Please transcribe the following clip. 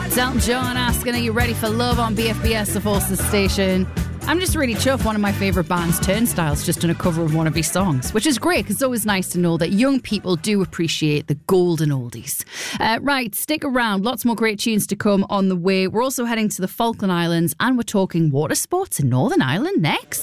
It's Elton John asking, are you ready for love on BFBS, the Forces station? I'm just really chuffed. One of my favourite bands, Turnstile's, just done a cover of one of his songs, which is great because it's always nice to know that young people do appreciate the golden oldies. Right, stick around. Lots more great tunes to come on the way. We're also heading to the Falkland Islands and we're talking water sports in Northern Ireland next.